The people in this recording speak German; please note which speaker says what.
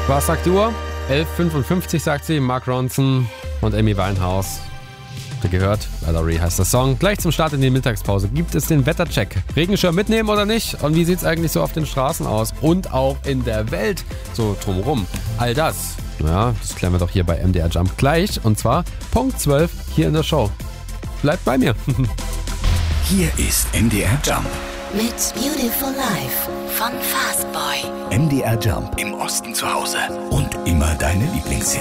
Speaker 1: Was sagt die Uhr? 11.55 sagt sie, Mark Ronson und Amy Winehouse. Habt ihr gehört? Valerie heißt der Song. Gleich zum Start in die Mittagspause gibt es den Wettercheck. Regenschirm mitnehmen oder nicht? Und wie sieht es eigentlich so auf den Straßen aus? Und auch in der Welt so drumherum. All das, ja, das klären wir doch hier bei MDR Jump gleich. Und zwar Punkt 12 hier in der Show. Bleibt bei mir.
Speaker 2: Hier ist MDR Jump.
Speaker 3: Mit Beautiful Life von Fastboy.
Speaker 2: MDR Jump im Osten zu Hause und immer deine Lieblingshits.